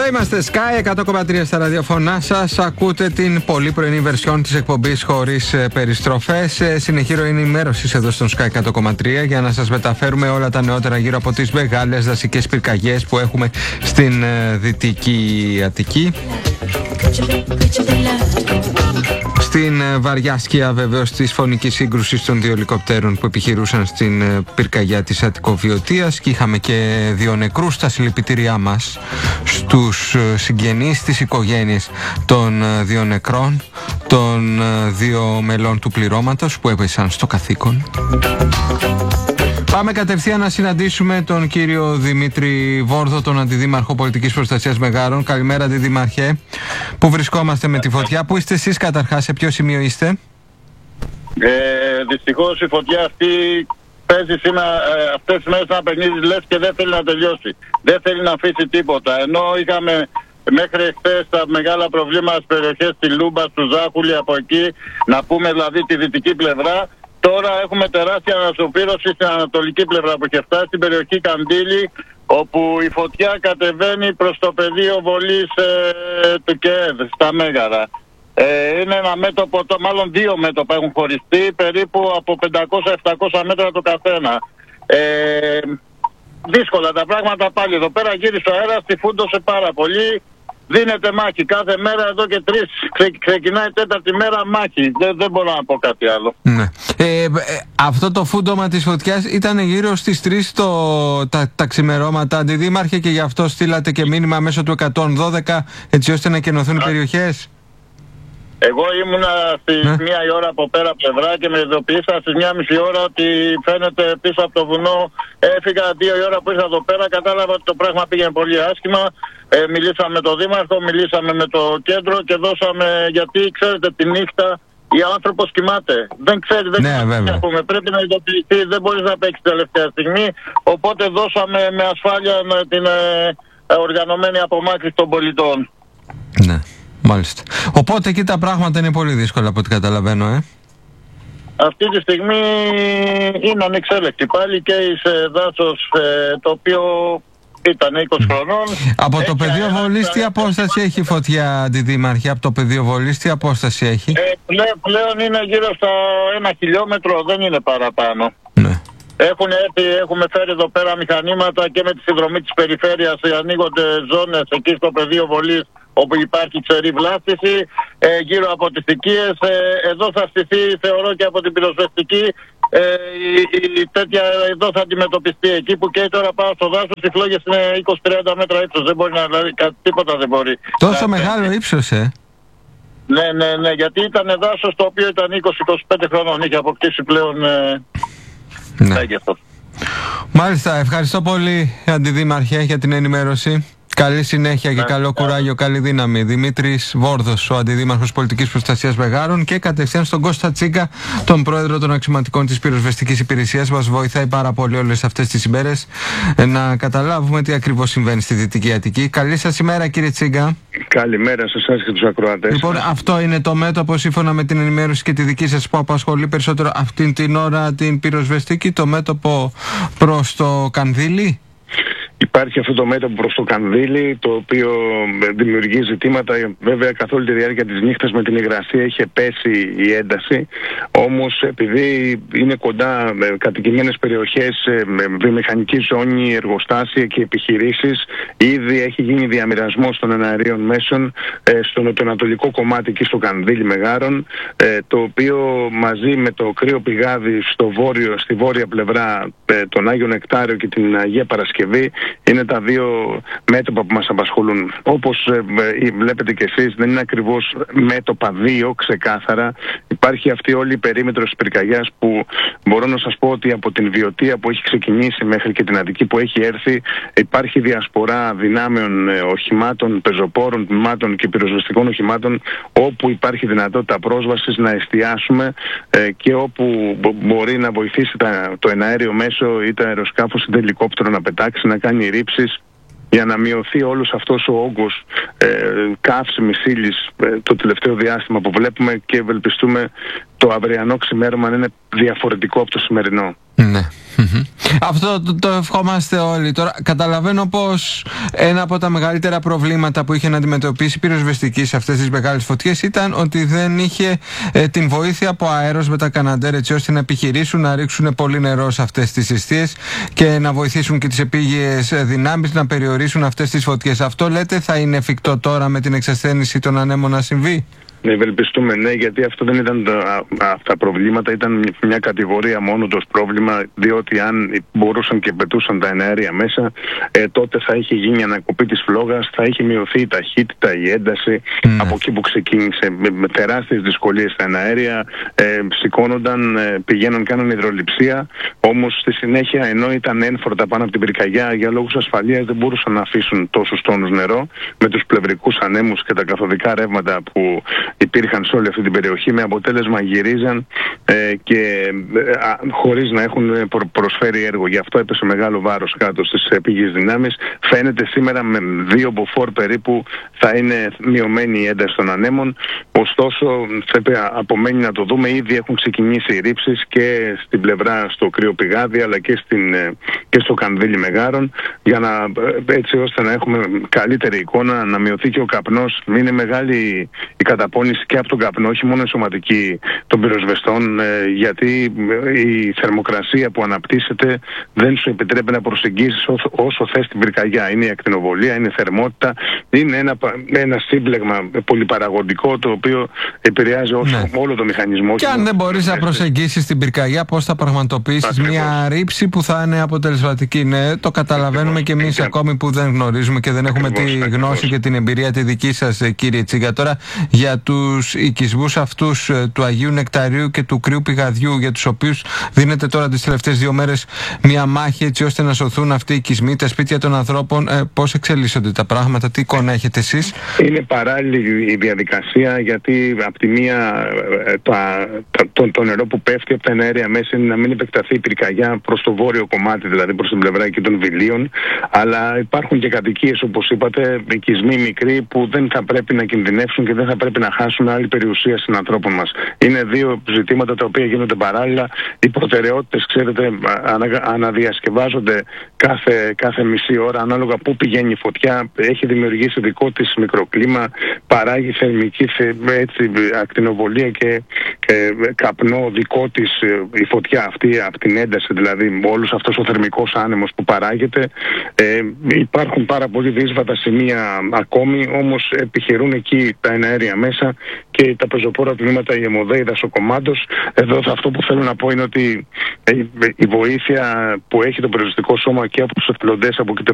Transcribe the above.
Εδώ είμαστε, Sky 100,3 στα ραδιοφωνά σας. Ακούτε την πολύ πρωινή βερσιόν της εκπομπής χωρίς περιστροφές. Συνεχή ροή ενημέρωσης εδώ στον Sky 100,3 για να σας μεταφέρουμε όλα τα νεότερα γύρω από τις μεγάλες δασικές πυρκαγιές που έχουμε στην Δυτική Αττική. Στην βαριά σκιά βεβαίως της φωνικής σύγκρουσης των δύο ελικοπτέρων που επιχειρούσαν στην πυρκαγιά της Αττικοβιωτίας, και είχαμε και 2 νεκρούς. Τα συλληπιτήριά μας στους συγγενείς, στις οικογένειες των 2 νεκρών, των 2 μελών του πληρώματος που έπεσαν στο καθήκον. Πάμε κατευθείαν να συναντήσουμε τον κύριο Δημήτρη Βόρδο, τον Αντιδήμαρχο Πολιτικής Προστασίας Μεγάρων. Καλημέρα, Αντιδήμαρχε. Πού βρισκόμαστε με τη φωτιά? Πού είστε εσείς καταρχάς, σε ποιο σημείο είστε? Δυστυχώς η φωτιά αυτή παίζει σήμερα, αυτές τις μέρες ένα παιχνίδι, λες, και δεν θέλει να τελειώσει. Δεν θέλει να αφήσει τίποτα. Ενώ είχαμε μέχρι χθες τα μεγάλα προβλήματα στις περιοχές της Λούμπας, του Ζάχουλη, από εκεί, να πούμε δηλαδή τη δυτική πλευρά. Τώρα έχουμε τεράστια ανασωπήρωση στην ανατολική πλευρά που έχει φτάσει, στην περιοχή Καντήλη, όπου η φωτιά κατεβαίνει προς το πεδίο βολής του ΚΕΔ, στα Μέγαρα. Είναι ένα μέτωπο, μάλλον 2 μέτωπα έχουν χωριστεί, περίπου από 500-700 μέτρα το καθένα. Δύσκολα τα πράγματα πάλι. Εδώ πέρα γύρισε ο αέρας, τυφούντωσε πάρα πολύ. Δίνεται μάχη κάθε μέρα, εδώ και 3 ξεκινάει 4η μέρα μάχη. Δεν μπορώ να πω κάτι άλλο. Ναι. Αυτό το φούντομα της φωτιάς ήταν γύρω στις 3 τα ξημερώματα, Αντιδήμαρχε, και γι' αυτό στείλατε και μήνυμα μέσω του 112 έτσι ώστε να κενωθούν οι περιοχές. Εγώ ήμουνα στις 1 η ώρα από πέρα πλευρά και με ειδοποίησαν στις 1,5 ώρα ότι φαίνεται πίσω από το βουνό. Έφυγα 2 η ώρα που ήρθα εδώ πέρα, κατάλαβα ότι το πράγμα πήγαινε πολύ άσχημα. Μιλήσαμε με τον Δήμαρχο, μιλήσαμε με το κέντρο και δώσαμε, γιατί ξέρετε τη νύχτα ο άνθρωπος κοιμάται. Δεν ξέρει, δεν ξέρει τι πούμε. Πρέπει να ειδοποιηθεί, δεν μπορείς να παίξεις τελευταία στιγμή. Οπότε δώσαμε με ασφάλεια την οργανωμένη απομάκρυνση των πολιτών. Ναι. Μάλιστα. Οπότε εκεί τα πράγματα είναι πολύ δύσκολα από ό,τι καταλαβαίνω, Αυτή τη στιγμή είναι ανεξέλεκτη πάλι και σε δάσος το οποίο ήταν 20 χρονών. Από το πεδίο βολής τι απόσταση έχει η φωτιά, Αντιδήμαρχε? Από το πεδίο βολής τι απόσταση έχει? Πλέον είναι γύρω στα 1 χιλιόμετρο, δεν είναι παραπάνω. Ναι. Έχουμε φέρει εδώ πέρα μηχανήματα και με τη συνδρομή της περιφέρειας, ανοίγονται ζώνες εκεί στο πεδίο βολής όπου υπάρχει ξερή βλάστηση, γύρω από τις οικίες. Εδώ θα στηθεί, θεωρώ, και από την πυροσβεστική η τέτοια εδώ θα αντιμετωπιστεί. Εκεί που καίει τώρα πάνω στο δάσος, οι φλόγες είναι 20-30 μέτρα ύψος. Δεν μπορεί να, δηλαδή, τίποτα δεν μπορεί. Τόσο μεγάλο ύψος, Ναι, γιατί ήταν δάσος το οποίο ήταν 20-25 χρονών. Είχε αποκτήσει πλέον μέγεθος. Μάλιστα, ευχαριστώ πολύ, Αντιδήμαρχε, για την ενημέρωση. Καλή συνέχεια και καλό κουράγιο, καλή δύναμη. Δημήτρης Βόρδος, ο Αντιδήμαρχος Πολιτικής Προστασίας Μεγάρων, και κατευθείαν στον Κώστα Τσίκα, τον πρόεδρο των αξιωματικών της πυροσβεστικής υπηρεσίας. Μας βοηθάει πάρα πολύ όλες αυτές τις ημέρες να καταλάβουμε τι ακριβώς συμβαίνει στη Δυτική Αττική. Καλή σας ημέρα, κύριε Τσίκα. Καλημέρα σε εσάς και τους ακροατές. Λοιπόν, αυτό είναι το μέτωπο, σύμφωνα με την ενημέρωση και τη δική σας, που απασχολεί περισσότερο αυτήν την ώρα την πυροσβεστική, το μέτωπο προς το Κανδύλι? Υπάρχει αυτό το μέτωπο προς το Κανδύλι, το οποίο δημιουργεί ζητήματα. Βέβαια, καθ' όλη τη διάρκεια της νύχτας με την υγρασία είχε πέσει η ένταση. Όμως, επειδή είναι κοντά κατοικημένες περιοχές, βιομηχανική ζώνη, εργοστάσια και επιχειρήσεις, ήδη έχει γίνει διαμοιρασμός των εναερίων μέσων στο νοτιοανατολικό κομμάτι εκεί στο Κανδύλι Μεγάρων, το οποίο μαζί με το κρύο πηγάδι στη βόρεια πλευρά, τον Άγιο Νεκτάριο και την Αγία Παρασκευή, είναι τα 2 μέτωπα που μας απασχολούν. Όπως βλέπετε και εσείς, δεν είναι ακριβώς μέτωπα 2 ξεκάθαρα. Υπάρχει αυτή όλη η περίμετρος της πυρκαγιάς που μπορώ να σας πω ότι από την Βιωτία που έχει ξεκινήσει μέχρι και την Αττική που έχει έρθει, υπάρχει διασπορά δυνάμεων, οχημάτων, πεζοπόρων, τμήματων και πυροσβεστικών οχημάτων, όπου υπάρχει δυνατότητα πρόσβασης να εστιάσουμε και όπου μπορεί να βοηθήσει το εναέριο μέσο ή το αεροσκάφος ή το ελικόπτερο να πετάξει, να κάνει ρήψεις, για να μειωθεί όλος αυτός ο όγκος καύσιμης ύλης το τελευταίο διάστημα που βλέπουμε, και ευελπιστούμε το αυριανό ξημέρωμα να είναι διαφορετικό από το σημερινό. Ναι. Αυτό το ευχόμαστε όλοι. Τώρα καταλαβαίνω πως ένα από τα μεγαλύτερα προβλήματα που είχε να αντιμετωπίσει η πυροσβεστική σε αυτές τις μεγάλες φωτιές ήταν ότι δεν είχε την βοήθεια από αέρος με τα Καναντέρ, έτσι ώστε να επιχειρήσουν να ρίξουν πολύ νερό σε αυτές τις εστίες και να βοηθήσουν και τις επίγειες δυνάμεις να περιορίσουν αυτές τις φωτιές. Αυτό λέτε θα είναι εφικτό τώρα με την εξασθένιση των ανέμων να συμβεί? Ευελπιστούμε, ναι, γιατί αυτό δεν ήταν τα προβλήματα, ήταν μια κατηγορία μόνο το πρόβλημα, διότι αν μπορούσαν και πετούσαν τα εναέρια μέσα, τότε θα είχε γίνει ανακοπή της φλόγας, θα είχε μειωθεί η ταχύτητα, η ένταση από εκεί που ξεκίνησε. Με τεράστιες δυσκολίες στα εναέρια, σηκώνονταν, πηγαίναν, κάναν υδρολειψία, όμως στη συνέχεια, ενώ ήταν ένφορτα πάνω από την πυρκαγιά, για λόγους ασφαλείας δεν μπορούσαν να αφήσουν τόσους τόνους νερό, με τους πλευρικούς ανέμους και τα καθοδικά ρεύματα που υπήρχαν σε όλη αυτή την περιοχή, με αποτέλεσμα γυρίζαν και χωρίς να έχουν προσφέρει έργο. Γι' αυτό έπεσε μεγάλο βάρος κάτω στις επίγειες δυνάμεις. Φαίνεται σήμερα με 2 μποφόρ περίπου θα είναι μειωμένη η ένταση των ανέμων. Ωστόσο, απομένει να το δούμε. Ήδη έχουν ξεκινήσει οι ρήψεις και στην πλευρά στο Κρύο Πηγάδι, αλλά και στο Κανδύλι Μεγάρων, για έτσι ώστε να έχουμε καλύτερη εικόνα, να μειωθεί και ο καπνός. Είναι μεγάλη η καταπώνηση και από τον καπνό, όχι μόνο η σωματική των πυροσβεστών, γιατί η θερμοκρασία που αναπτύσσεται δεν σου επιτρέπει να προσεγγίσεις όσο θες την πυρκαγιά. Είναι η ακτινοβολία, είναι η θερμότητα, είναι ένα σύμπλεγμα πολυπαραγωγικό το οποίο επηρεάζει όλο το μηχανισμό. Και αν δεν μπορείς να προσεγγίσεις την πυρκαγιά, πώς θα πραγματοποιήσεις μια ρήψη που θα είναι αποτελεσματική? Ναι, το καταλαβαίνουμε και εμείς ακόμη που δεν γνωρίζουμε και δεν έχουμε τη γνώση και την εμπειρία τη δική σας, κύριε Τσίγκα. Τώρα, για τους οικισμούς αυτούς του Αγίου Νεκταρίου και του Κρύου Πηγαδιού, για τους οποίους δίνεται τώρα τις τελευταίες 2 μέρες μια μάχη έτσι ώστε να σωθούν αυτοί οι οικισμοί, τα σπίτια των ανθρώπων, πώς εξελίσσονται τα πράγματα, τι εικόνα έχετε εσείς? Είναι παράλληλη η διαδικασία, γιατί από τη μία το νερό που πέφτει από τα εναέρια μέσα είναι να μην επεκταθεί η πυρκαγιά προς το βόρειο κομμάτι, δηλαδή προς την πλευρά εκεί των Βιλίων, αλλά υπάρχουν και κατοικίες, όπως είπατε, οικισμοί μικροί που δεν θα πρέπει να κινδυνεύσουν και δεν θα πρέπει να χάσουν άλλη περιουσία συνανθρώπων μας. Είναι 2 ζητήματα τα οποία γίνονται παράλληλα. Οι προτεραιότητες, ξέρετε, αναδιασκευάζονται κάθε μισή ώρα ανάλογα πού πηγαίνει η φωτιά. Έχει δημιουργήσει δικό της μικροκλίμα, παράγει θερμική ακτινοβολία και καπνό δικό της η φωτιά αυτή, από την ένταση δηλαδή, όλος αυτός ο θερμικός άνεμος που παράγεται. Υπάρχουν πάρα πολλοί δύσβατα σημεία ακόμη, όμως επιχειρούν εκεί τα εναέρια μέσα και τα πεζοπόρα τμήματα, η ΕΜΟΔΕ, η Δασοκομάντος. Εδώ αυτό που θέλω να πω είναι ότι η βοήθεια που έχει το περιοριστικό σώμα και από τους εθελοντές από